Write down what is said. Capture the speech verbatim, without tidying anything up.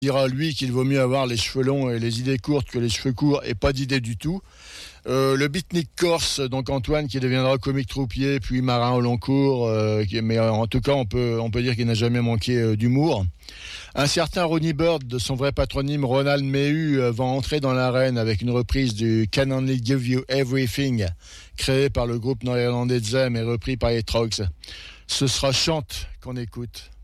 dira lui qu'il vaut mieux avoir les cheveux longs et les idées courtes que les cheveux courts et pas d'idées du tout. Euh, le beatnik corse, donc Antoine, qui deviendra comique troupier, puis marin au long cours, euh, qui, mais euh, en tout cas on peut, on peut dire qu'il n'a jamais manqué euh, d'humour. Un certain Ronnie Bird, de son vrai patronyme Ronald Mehu, euh, va entrer dans l'arène avec une reprise du Can Only Give You Everything, créé par le groupe néerlandais Zem et repris par les Trogs. Ce sera Chante qu'on écoute.